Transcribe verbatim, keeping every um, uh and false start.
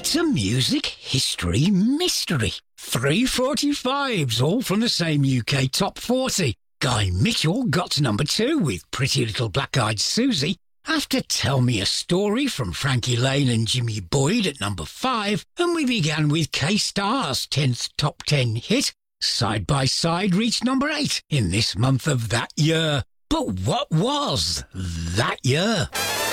It's a music history mystery. Three forty-fives, all from the same U K top forty. Guy Mitchell got to number two with Pretty Little Black-Eyed Susie. After Tell Me a Story from Frankie Lane and Jimmy Boyd at number five. And we began with K-Star's tenth top ten hit. Side by Side reached number eight in this month of that year. But what was that year?